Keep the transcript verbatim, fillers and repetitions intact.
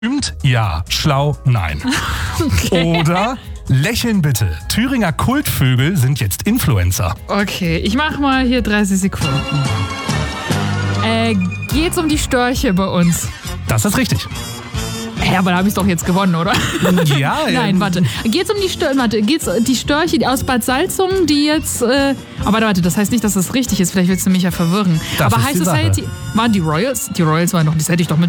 Stimmt, ja. Schlau, nein. Okay. Oder lächeln bitte. Thüringer Kultvögel sind jetzt Influencer. Okay, ich mach mal hier dreißig Sekunden. Äh, geht's um die Störche bei uns? Das ist richtig. Hä, aber da habe ich doch jetzt gewonnen, oder? Ja, Nein, warte. Geht's um die Störche, warte, geht's die Störche aus Bad Salzungen, die jetzt, äh, aber warte, das heißt nicht, dass das richtig ist, vielleicht willst du mich ja verwirren. Das aber ist High die Society, Sache. waren die Royals? Die Royals waren doch, das hätte ich doch mit